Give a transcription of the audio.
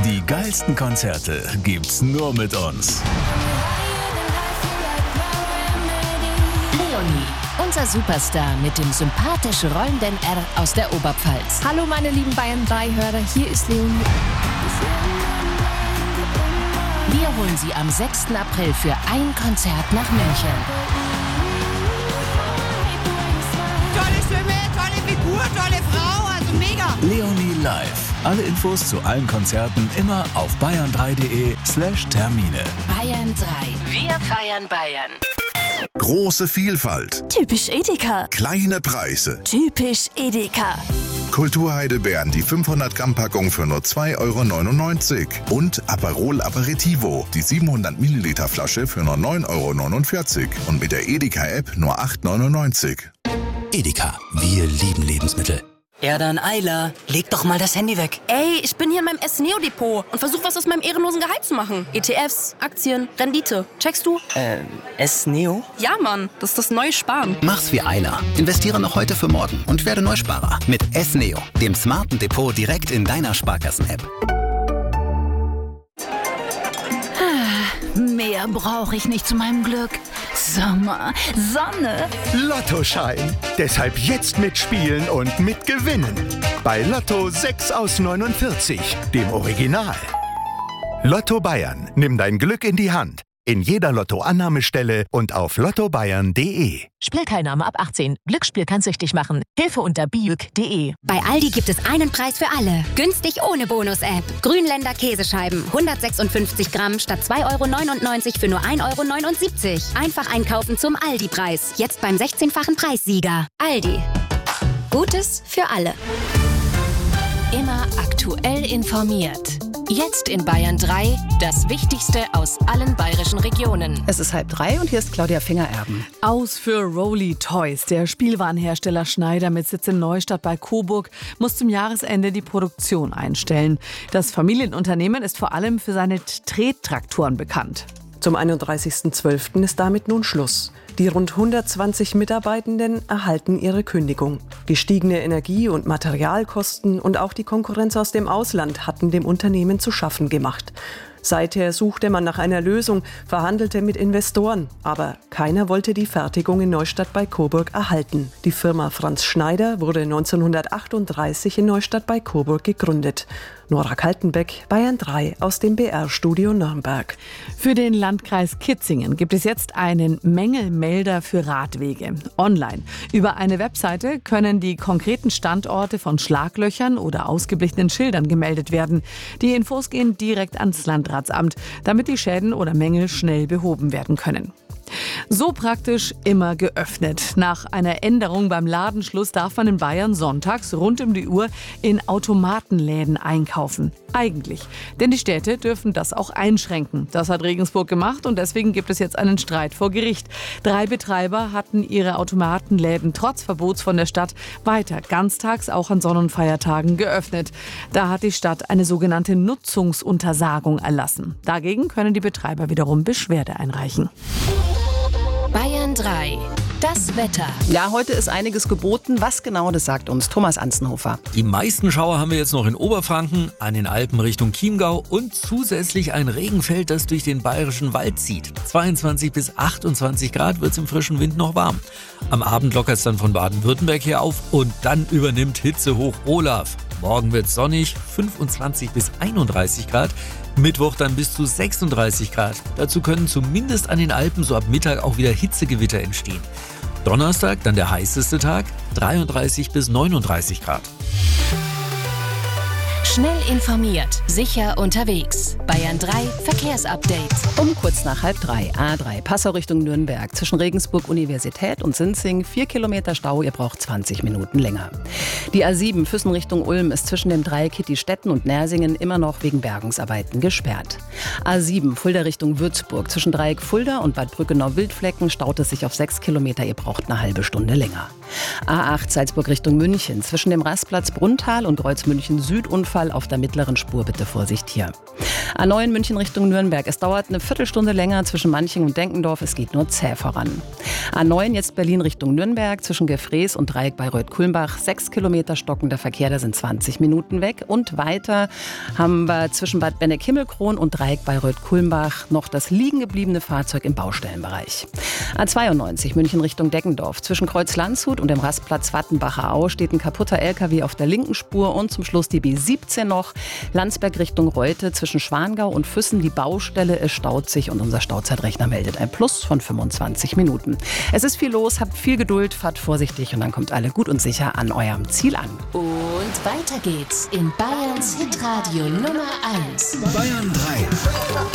Die geilsten Konzerte gibt's nur mit uns. Leonie, unser Superstar mit dem sympathisch rollenden R aus der Oberpfalz. Hallo meine lieben Bayern 3-Hörer, hier ist Leonie. Wir holen Sie am 6. April für ein Konzert nach München. Tolle Stimme, tolle Figur, tolle Frau, also mega. Leonie live. Alle Infos zu allen Konzerten immer auf bayern3.de/Termine. Bayern 3. Wir feiern Bayern. Große Vielfalt, Typisch Edeka. kleine Preise. Typisch Edeka. Kulturheidelbeeren, die 500 Gramm Packung für nur 2,99 € und Aperol Aperitivo, die 700 Milliliter Flasche für nur 9,49 € und mit der Edeka-App nur 8,99 €. Edeka, wir lieben Lebensmittel. Ja, dann Eila, leg doch mal das Handy weg. Ey, ich bin hier in meinem S-Neo-Depot und versuche was aus meinem ehrenlosen Gehalt zu machen. ETFs, Aktien, Rendite. Checkst du? S-Neo? Ja, Mann, das ist das neue Sparen. Mach's wie Eila. Investiere noch heute für morgen und werde Neusparer. Mit S-Neo, dem smarten Depot direkt in deiner Sparkassen-App. Mehr brauche ich nicht zu meinem Glück. Sommer, Sonne. Lottoschein. Deshalb jetzt mitspielen und mitgewinnen. Bei Lotto 6 aus 49, dem Original. Lotto Bayern. Nimm dein Glück in die Hand. In jeder Lotto-Annahmestelle und auf lottobayern.de. Spielteilnahme ab 18. Glücksspiel kann süchtig machen. Hilfe unter biuk.de. Bei Aldi gibt es einen Preis für alle. Günstig ohne Bonus-App. Grünländer Käsescheiben. 156 Gramm statt 2,99 € für nur 1,79 €. Einfach einkaufen zum Aldi-Preis. Jetzt beim 16-fachen Preissieger. Aldi. Gutes für alle. Immer aktuell informiert. Jetzt in Bayern 3, das Wichtigste aus allen bayerischen Regionen. Es ist 2:30 und hier ist Claudia Finger-Erben. Aus für Rolly Toys. Der Spielwarenhersteller Schneider mit Sitz in Neustadt bei Coburg muss zum Jahresende die Produktion einstellen. Das Familienunternehmen ist vor allem für seine Trettraktoren bekannt. Zum 31.12. ist damit nun Schluss. Die rund 120 Mitarbeitenden erhalten ihre Kündigung. Gestiegene Energie- und Materialkosten und auch die Konkurrenz aus dem Ausland hatten dem Unternehmen zu schaffen gemacht. Seither suchte man nach einer Lösung, verhandelte mit Investoren, aber keiner wollte die Fertigung in Neustadt bei Coburg erhalten. Die Firma Franz Schneider wurde 1938 in Neustadt bei Coburg gegründet. Nora Kaltenbeck, Bayern 3 aus dem BR-Studio Nürnberg. Für den Landkreis Kitzingen gibt es jetzt einen Mängelmelder für Radwege. Online. Über eine Webseite können die konkreten Standorte von Schlaglöchern oder ausgeblichenen Schildern gemeldet werden. Die Infos gehen direkt ans Landratsamt, damit die Schäden oder Mängel schnell behoben werden können. So praktisch immer geöffnet. Nach einer Änderung beim Ladenschluss darf man in Bayern sonntags rund um die Uhr in Automatenläden einkaufen. Eigentlich. Denn die Städte dürfen das auch einschränken. Das hat Regensburg gemacht und deswegen gibt es jetzt einen Streit vor Gericht. 3 Betreiber hatten ihre Automatenläden trotz Verbots von der Stadt weiter ganztags auch an Sonn- und Feiertagen geöffnet. Da hat die Stadt eine sogenannte Nutzungsuntersagung erlassen. Dagegen können die Betreiber wiederum Beschwerde einreichen. Bayern 3. Das Wetter. Ja, heute ist einiges geboten. Was genau, das sagt uns Thomas Anzenhofer. Die meisten Schauer haben wir jetzt noch in Oberfranken, an den Alpen Richtung Chiemgau und zusätzlich ein Regenfeld, das durch den bayerischen Wald zieht. 22 bis 28 Grad wird es im frischen Wind noch warm. Am Abend lockert es dann von Baden-Württemberg her auf und dann übernimmt Hitzehoch Olaf. Morgen wird es sonnig, 25 bis 31 Grad. Mittwoch dann bis zu 36 Grad. Dazu können zumindest an den Alpen so ab Mittag auch wieder Hitzegewitter entstehen. Donnerstag dann der heißeste Tag, 33 bis 39 Grad. Schnell informiert, sicher unterwegs. Bayern 3 Verkehrsupdate. Um kurz nach 2:30, A3 Passau Richtung Nürnberg. Zwischen Regensburg Universität und Sinzing 4 Kilometer Stau, ihr braucht 20 Minuten länger. Die A7 Füssen Richtung Ulm ist zwischen dem Dreieck Kittistetten und Nersingen immer noch wegen Bergungsarbeiten gesperrt. A7 Fulda Richtung Würzburg. Zwischen Dreieck Fulda und Bad Brückenau-Wildflecken staut es sich auf 6 Kilometer, ihr braucht eine halbe Stunde länger. A8 Salzburg Richtung München. Zwischen dem Rastplatz Brunntal und Kreuz München Süd Unfall auf der mittleren Spur, bitte Vorsicht hier. A9 München Richtung Nürnberg. Es dauert eine Viertelstunde länger zwischen Manching und Denkendorf. Es geht nur zäh voran. A9 jetzt Berlin Richtung Nürnberg zwischen Gefrees und Dreieck Bayreuth-Kulmbach. 6 Kilometer stockender Verkehr, da sind 20 Minuten weg. Und weiter haben wir zwischen Bad Benneck-Himmelkron und Dreieck Bayreuth-Kulmbach noch das liegen gebliebene Fahrzeug im Baustellenbereich. A92 München Richtung Deckendorf. Zwischen Kreuz-Landshut und dem Rastplatz Wattenbacher Au steht ein kaputter LKW auf der linken Spur und zum Schluss die B17 noch. Landsberg Richtung Reute zwischen Schwangau und Füssen. Die Baustelle, es staut sich und unser Stauzeitrechner meldet ein Plus von 25 Minuten. Es ist viel los, habt viel Geduld, fahrt vorsichtig und dann kommt alle gut und sicher an eurem Ziel an. Und weiter geht's in Bayerns Hitradio Nummer 1. Bayern 3.